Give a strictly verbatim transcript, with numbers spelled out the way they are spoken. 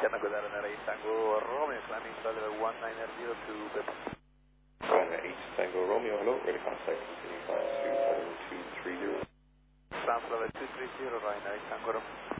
Chinook without an eight Tango Romeo, climbing flight level one nine zero to Bip. Runway eight Tango Romeo, hello, ready contact, continue climb to level two three zero. Climb level two three zero, Ryanair eight Tango Romeo.